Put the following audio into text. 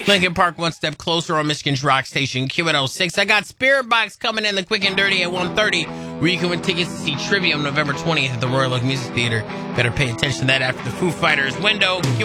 Lincoln Park, one step closer on Michigan's Rock Station, Q106. I got Spirit Box coming in the quick and dirty at 1:30, where you can win tickets to see Trivium November 20th at the Royal Oak Music Theater. Better pay attention to that after the Foo Fighters window.